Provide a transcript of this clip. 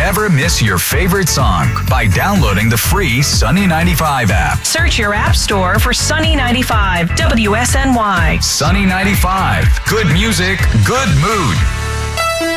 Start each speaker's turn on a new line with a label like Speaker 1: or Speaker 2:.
Speaker 1: never miss your favorite song by downloading the free Sunny 95 app.
Speaker 2: Search your app store for Sunny 95 WSNY.
Speaker 1: Sunny 95. Good music, good mood.